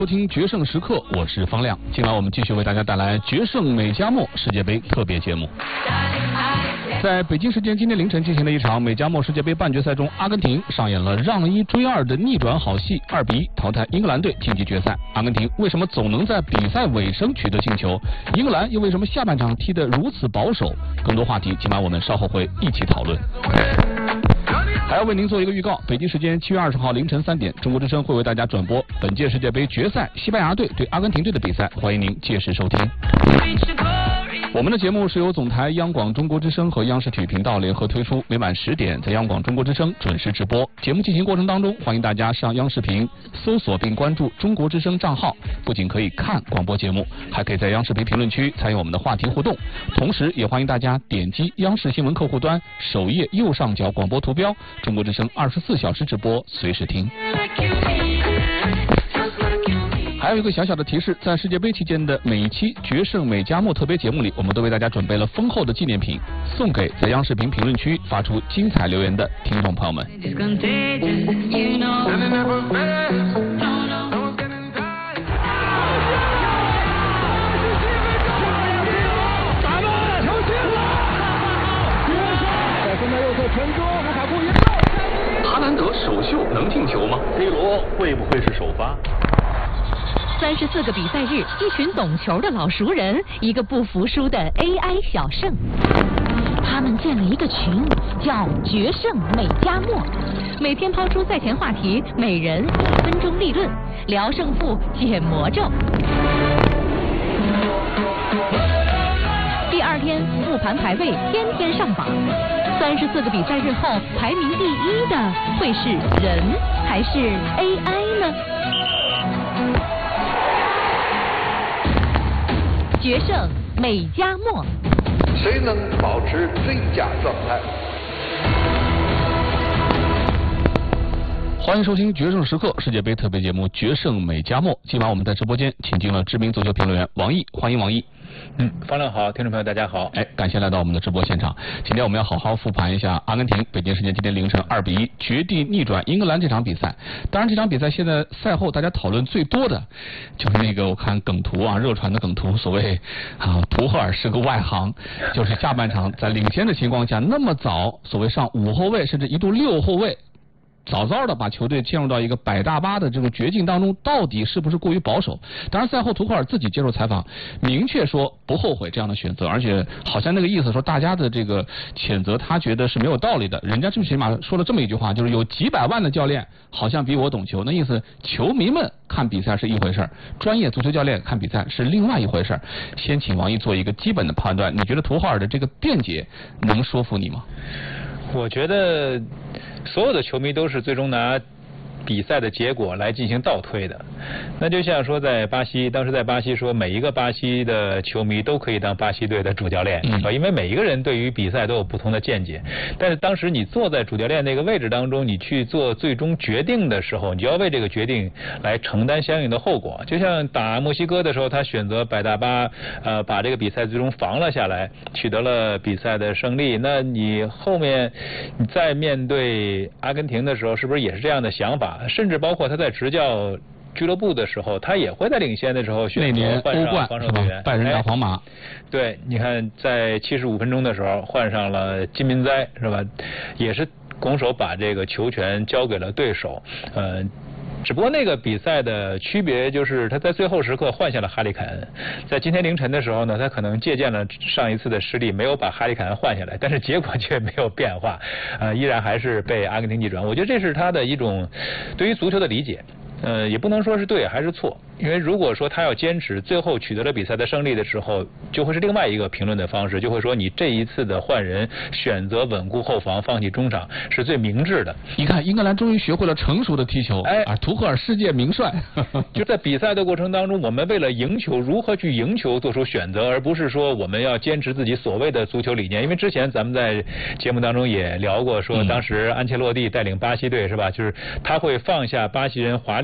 收听决胜时刻，我是方亮。今晚我们继续为大家带来决胜美加墨世界杯特别节目。在北京时间今天凌晨进行的一场美加墨世界杯半决赛中，阿根廷上演了让1追2的逆转好戏，2比1淘汰英格兰队晋级决赛。阿根廷为什么总能在比赛尾声取得进球？英格兰又为什么下半场踢得如此保守？更多话题，今晚我们稍后会一起讨论。还要为您做一个预告，北京时间7月20号凌晨3点，中国之声会为大家转播本届世界杯决赛西班牙队对阿根廷队的比赛，欢迎您届时收听。我们的节目是由总台央广中国之声和央视体育频道联合推出，每晚10点在央广中国之声准时直播。节目进行过程当中，欢迎大家上央视频搜索并关注中国之声账号，不仅可以看广播节目，还可以在央视频评论区参与我们的话题互动。同时也欢迎大家点击央视新闻客户端首页右上角广播图标，中国之声24小时直播，随时听。还有一个小小的提示，在世界杯期间的每一期决胜美加墨特别节目里，我们都为大家准备了丰厚的纪念品，送给在央视频评论区发出精彩留言的听众朋友们。哈兰德首秀能进球吗 ？C 罗会不会是首发 ？34个比赛日，一群懂球的老熟人，一个不服输的 AI 小胜。他们建了一个群，叫决胜美加墨，每天抛出赛前话题，每人1分钟立论，聊胜负，解魔咒。第二天复盘排位，天天上榜。34个比赛日后，排名第1的会是人还是 AI 呢？决胜美加墨， 谁能保持最佳状态？ 欢迎收听决胜时刻世界杯特别节目《决胜美加墨》。今晚我们在直播间请进了知名足球评论员王毅，欢迎王毅。 方亮好，听众朋友大家好。 感谢来到我们的直播现场。今天我们要好好复盘一下阿根廷北京时间今天凌晨2比1绝地逆转英格兰这场比赛。当然这场比赛现在赛后大家讨论最多的就是那个我看梗图啊，热传的梗图，所谓图赫尔是个外行，就是下半场在领先的情况下那么早，所谓上5后卫甚至一度6后卫。早早的把球队陷入到一个摆大巴的这个绝境当中，到底是不是过于保守？当然赛后图赫尔自己接受采访，明确说不后悔这样的选择，而且好像那个意思说大家的这个谴责他觉得是没有道理的。人家最起码说了这么一句话，就是有几百万的教练好像比我懂球，那意思球迷们看比赛是一回事，专业足球教练看比赛是另外一回事。先请王毅做一个基本的判断，你觉得图赫尔的这个辩解能说服你吗？ 我觉得所有的球迷都是最终拿比赛的结果来进行倒推的。那就像说在巴西，当时在巴西说每一个巴西的球迷都可以当巴西队的主教练，因为每一个人对于比赛都有不同的见解。但是当时你坐在主教练那个位置当中，你去做最终决定的时候，你就要为这个决定来承担相应的后果。就像打墨西哥的时候，他选择摆大巴，把这个比赛最终防了下来，取得了比赛的胜利。那你后面你再面对阿根廷的时候，是不是也是这样的想法？甚至包括他在执教俱乐部的时候，他也会在领先的时候选择换上防守队员， 拜仁打皇马。 对，你看在75分钟的时候换上了金民哉，是吧？也是拱手把这个球权交给了对手。只不过那个比赛的区别就是他在最后时刻换下了哈里凯恩，在今天凌晨的时候呢，他可能借鉴了上一次的失利，没有把哈里凯恩换下来，但是结果却没有变化，依然还是被阿根廷逆转。我觉得这是他的一种对于足球的理解。也不能说是对还是错，因为如果说他要坚持，最后取得了比赛的胜利的时候，就会是另外一个评论的方式，就会说你这一次的换人选择稳固后防，放弃中场是最明智的。 你看，英格兰终于学会了成熟的踢球，图赫尔世界名帅， 就在比赛的过程当中，我们为了赢球，如何去赢球做出选择，而不是说我们要坚持自己所谓的足球理念。因为之前咱们在节目当中也聊过，说当时安切洛蒂带领巴西队是吧，就是他会放下巴西人华丽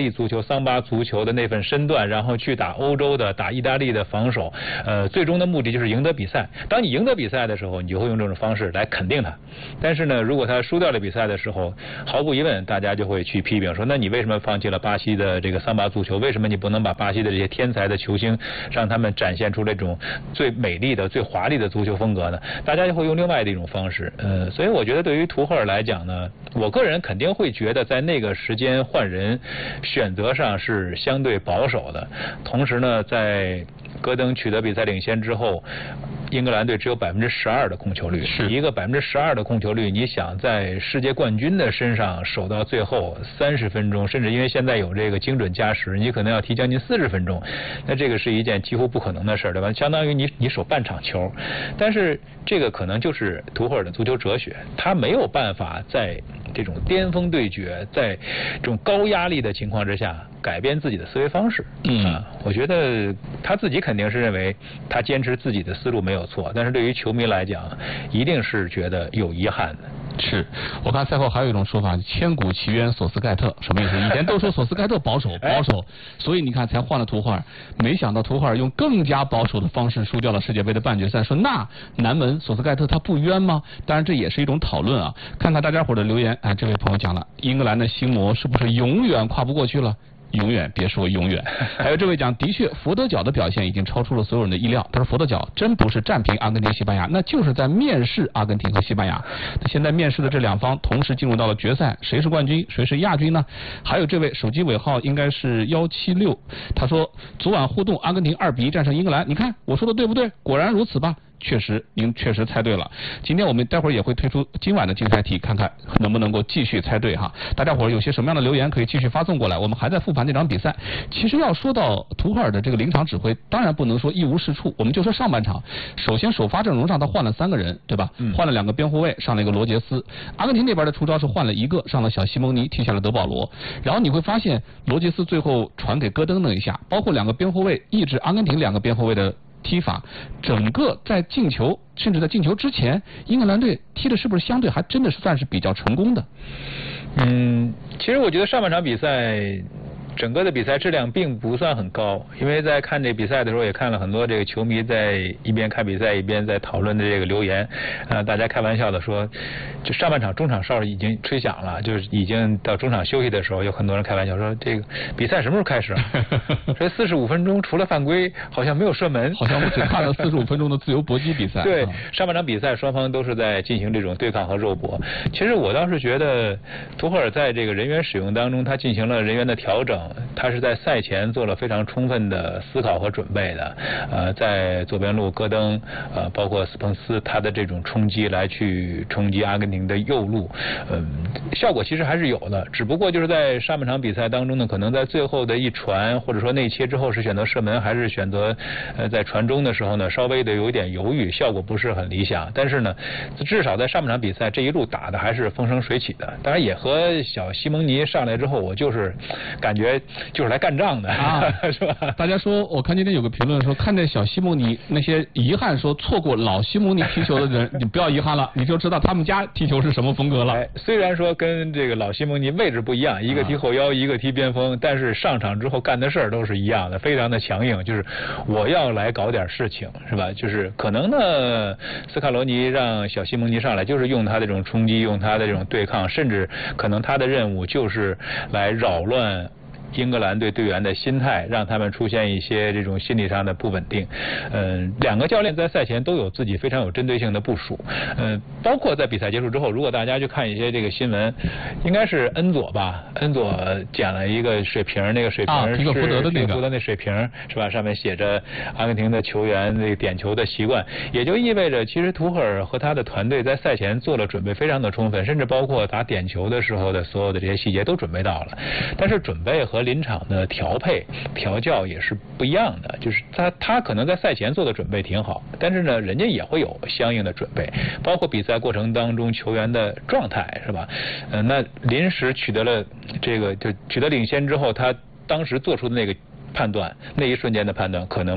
利足球、桑巴足球的那份身段，然后去打欧洲的、打意大利的防守，最终的目的就是赢得比赛。当你赢得比赛的时候，你就会用这种方式来肯定他。但是呢，如果他输掉了比赛的时候，毫无疑问，大家就会去批评说，那你为什么放弃了巴西的这个桑巴足球？为什么你不能把巴西的这些天才的球星，让他们展现出这种最美丽的、最华丽的足球风格呢？大家就会用另外的一种方式。所以我觉得对于图赫尔来讲呢，我个人肯定会觉得在那个时间换人选择上是相对保守的。同时呢，在戈登取得比赛领先之后，英格兰队只有12%的控球率， 是一个12%的控球率，你想在世界冠军的身上守到最后30分钟，甚至因为现在有这个精准加时，你可能要踢将近40分钟，那这个是一件几乎不可能的事，对吧？相当于你守半场球。但是这个可能就是图赫尔的足球哲学，他没有办法在这种巅峰对决，在这种高压力的情况之下改变自己的思维方式。我觉得他自己肯定是认为他坚持自己的思路没有错，但是对于球迷来讲，一定是觉得有遗憾的。 是，我看赛后还有一种说法，千古奇冤索斯盖特，什么意思？以前都说索斯盖特保守，所以你看才换了图赫尔，没想到图赫尔用更加保守的方式输掉了世界杯的半决赛。说那南门索斯盖特他不冤吗？当然这也是一种讨论啊。看看大家伙的留言，这位朋友讲了，英格兰的心魔是不是永远跨不过去了？永远，别说永远。还有这位讲，的确佛得角的表现已经超出了所有人的意料。他说佛得角真不是战平阿根廷、西班牙，那就是在面试阿根廷和西班牙。那现在面试的这两方同时进入到了决赛，谁是冠军，谁是亚军呢？还有这位手机尾号应该是176，他说昨晚互动阿根廷2-1战胜英格兰，你看我说的对不对？果然如此吧。确实，您确实猜对了。今天我们待会儿也会推出今晚的竞猜题，看看能不能够继续猜对哈。大家伙儿有些什么样的留言可以继续发送过来，我们还在复盘这场比赛。其实要说到图赫尔的这个临场指挥，当然不能说一无是处，我们就说上半场，首先首发阵容上他换了3个人，对吧？换了2个边后卫，上了一个罗杰斯。阿根廷那边的出招是换了1个，上了小西蒙尼，踢下了德保罗。然后你会发现罗杰斯最后传给戈登那一下，包括2个边后卫抑制阿根廷2个边后卫的踢法，整个在进球甚至在进球之前，英格兰队踢的是不是相对还真的是算是比较成功的？ 其实我觉得上半场比赛整个的比赛质量并不算很高，因为在看这比赛的时候也看了很多这个球迷在一边看比赛一边在讨论的这个留言，大家开玩笑的说，就上半场中场哨已经吹响了，就是已经到中场休息的时候，有很多人开玩笑说这个比赛什么时候开始啊？说45分钟除了犯规好像没有射门， 好像我只看了45分钟的自由搏击比赛。 对，上半场比赛双方都是在进行这种对抗和肉搏。其实我倒是觉得图赫尔在这个人员使用当中，他进行了人员的调整。他是在赛前做了非常充分的思考和准备的，在左边路戈登，包括斯彭斯他的这种冲击来去冲击阿根廷的右路，效果其实还是有的，只不过就是在上半场比赛当中呢，可能在最后的一传或者说内切之后是选择射门还是选择在传中的时候呢，稍微的有一点犹豫，效果不是很理想。但是呢，至少在上半场比赛这一路打的还是风生水起的。当然也和小西蒙尼上来之后，我就是感觉就是来干仗的是吧？ 大家说，我看今天有个评论说，看见小西蒙尼那些遗憾说错过老西蒙尼踢球的人，你不要遗憾了，你就知道他们家踢球是什么风格了。 虽然说跟这个老西蒙尼位置不一样，一个踢后腰，一个踢边锋，但是上场之后干的事儿都是一样的，非常的强硬，就是我要来搞点事情，是吧？就是可能呢，斯卡罗尼让小西蒙尼上来，就是用他的这种冲击，用他的这种对抗，甚至可能他的任务就是来扰乱英格兰队队员的心态，让他们出现一些这种心理上的不稳定。两个教练在赛前都有自己非常有针对性的部署。包括在比赛结束之后，如果大家去看一些这个新闻，应该是恩佐吧，恩佐捡了一个水瓶，那个水瓶是皮克福德的那水瓶，是吧？上面写着阿根廷的球员那个点球的习惯，也就意味着其实图赫尔和他的团队在赛前做了准备非常的充分，甚至包括打点球的时候的所有的这些细节都准备到了。但是准备和临场的调配调教也是不一样的，就是他可能在赛前做的准备挺好，但是呢人家也会有相应的准备，包括比赛过程当中球员的状态，是吧？那临时取得了这个就取得领先之后，他当时做出的那个判断，那一瞬间的判断可能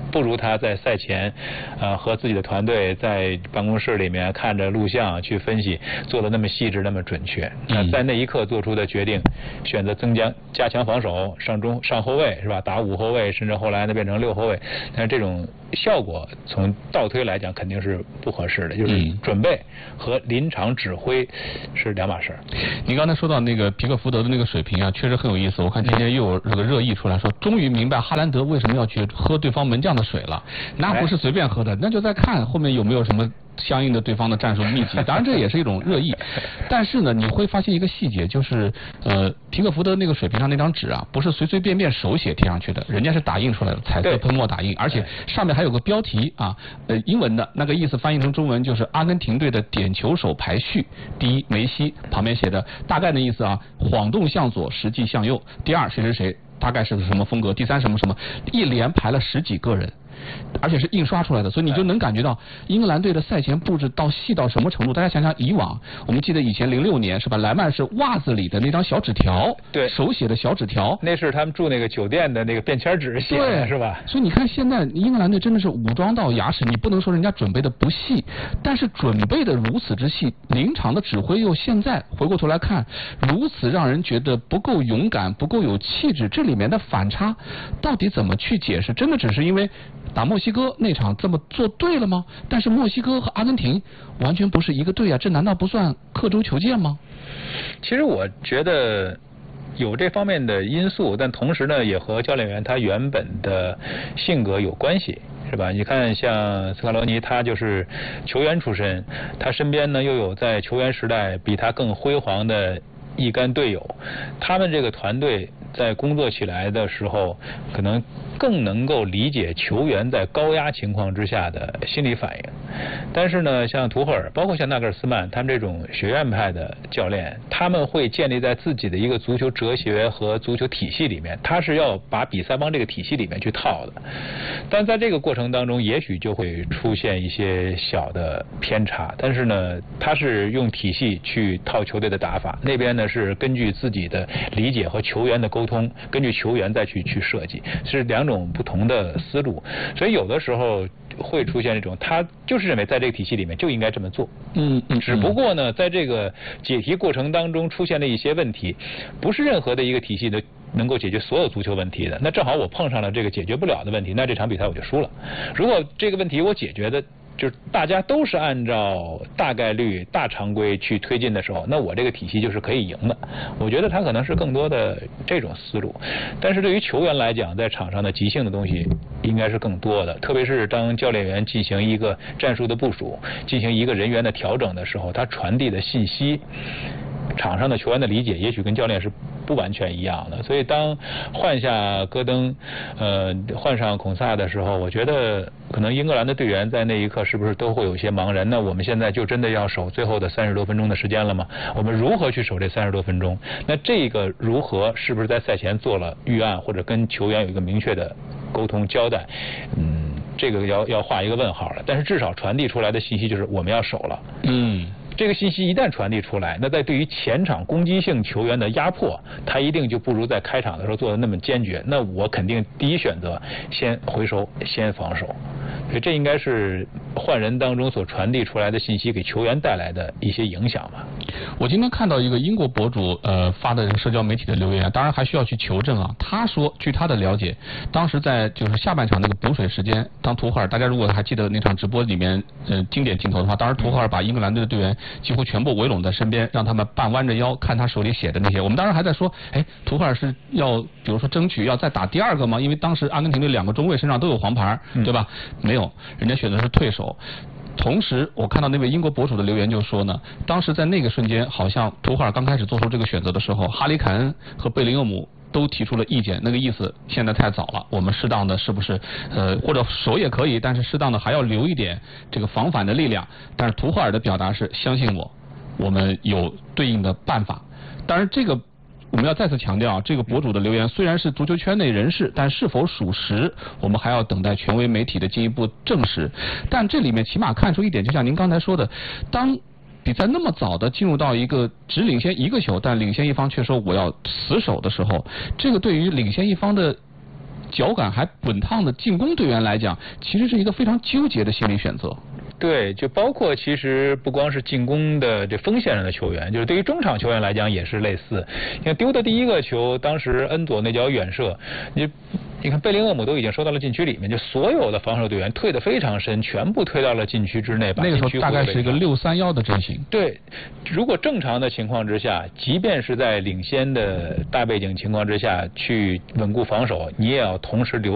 不如他在赛前和自己的团队在办公室里面看着录像去分析做的那么细致那么准确。在那一刻做出的决定，选择加强防守，上后卫是吧，打5后卫，甚至后来呢变成6后卫，但是这种效果从倒推来讲肯定是不合适的，就是准备和临场指挥是两码事。 你刚才说到那个皮克福德的那个水平啊，确实很有意思。我看今天又有这个热议出来说，终于明白哈兰德为什么要去喝对方门将的水了，那不是随便喝的，那就在看后面有没有什么相应的对方的战术秘籍。当然这也是一种热议，但是呢，你会发现一个细节，就是皮克福德那个水平上那张纸啊，不是随随便便手写贴上去的，人家是打印出来的，彩色喷墨打印，而且上面还有个标题啊，英文的那个意思翻译成中文就是阿根廷队的点球手排序，第一梅西，旁边写的大概的意思啊，晃动向左，实际向右，第二谁谁谁，大概是什么风格，第三什么什么，一连排了10几个人。而且是印刷出来的，所以你就能感觉到英格兰队的赛前布置到细到什么程度。大家想想，以往我们记得以前06年是吧，莱曼是袜子里的那张小纸条， 对， 手写的小纸条， 那是他们住那个酒店的那个便签纸写的是吧？ 所以你看现在英格兰队真的是武装到牙齿，你不能说人家准备的不细，但是准备的如此之细，临场的指挥又现在回过头来看，如此让人觉得不够勇敢，不够有气质，这里面的反差到底怎么去解释？真的只是因为打墨西哥那场这么做对了吗？但是墨西哥和阿根廷完全不是一个队啊，这难道不算刻舟求剑吗？ 其实我觉得有这方面的因素，但同时呢，也和教练员他原本的性格有关系，是吧？你看像斯卡罗尼，他就是球员出身，他身边呢又有在球员时代比他更辉煌的一干队友，他们这个团队在工作起来的时候，可能更能够理解球员在高压情况之下的心理反应。但是呢，像图赫尔，包括像纳格尔斯曼，他们这种学院派的教练，他们会建立在自己的一个足球哲学和足球体系里面，他是要把比赛往这个体系里面去套的。但在这个过程当中，也许就会出现一些小的偏差。但是呢，他是用体系去套球队的打法，那边呢是根据自己的理解和球员的沟通，根据球员再去设计，是两种不同的思路。所以有的时候会出现这种，他就是认为在这个体系里面就应该这么做。只不过呢，在这个解题过程当中出现了一些问题，不是任何的一个体系的能够解决所有足球问题的。那正好我碰上了这个解决不了的问题，那这场比赛我就输了。如果这个问题我解决的就是大家都是按照大概率大常规去推进的时候，那我这个体系就是可以赢的。我觉得他可能是更多的这种思路。但是对于球员来讲，在场上的即兴的东西应该是更多的，特别是当教练员进行一个战术的部署，进行一个人员的调整的时候，他传递的信息，场上的球员的理解也许跟教练是不完全一样的。所以当换下戈登换上孔萨的时候，我觉得可能英格兰的队员在那一刻是不是都会有一些茫然？那我们现在就真的要守最后的30多分钟的时间了吗？我们如何去守这30多分钟？那这个如何是不是在赛前做了预案，或者跟球员有一个明确的沟通交代？这个要画一个问号了。但是至少传递出来的信息就是我们要守了。这个信息一旦传递出来，那在对于前场攻击性球员的压迫，他一定就不如在开场的时候做的那么坚决。那我肯定第一选择先回收，先防守。所以这应该是换人当中所传递出来的信息给球员带来的一些影响吧。 我今天看到一个英国博主发的社交媒体的留言，当然还需要去求证啊。他说，据他的了解，当时在就是下半场那个补水时间，当图赫尔，大家如果还记得那场直播里面经典镜头的话，当时图赫尔把英格兰队的队员几乎全部围拢在身边，让他们半弯着腰看他手里写的那些。我们当时还在说，图赫尔是要比如说争取要再打第二个吗？因为当时阿根廷队2个中卫身上都有黄牌，对吧？没有，人家选择是退守。同时我看到那位英国博主的留言就说呢，当时在那个瞬间，好像图赫尔刚开始做出这个选择的时候，哈里凯恩和贝林厄姆都提出了意见，那个意思现在太早了，我们适当的是不是或者守也可以，但是适当的还要留一点这个防反的力量。但是图赫尔的表达是相信我，我们有对应的办法。当然这个我们要再次强调，这个博主的留言虽然是足球圈内人士，但是否属实，我们还要等待权威媒体的进一步证实。但这里面起码看出一点，就像您刚才说的，当比赛那么早的进入到一个只领先1个球，但领先一方却说我要死守的时候，这个对于领先一方的脚感还滚烫的进攻队员来讲，其实是一个非常纠结的心理选择。 对，就包括其实不光是进攻的这锋线上的球员，就是对于中场球员来讲也是类似。你看丢的第一个球，当时恩佐那脚远射，你看贝林厄姆都已经收到了禁区里面，就所有的防守队员退得非常深，全部退到了禁区之内。 那个时候大概是一个6-3-1的阵型。 对，如果正常的情况之下，即便是在领先的大背景情况之下去稳固防守，你也要同时留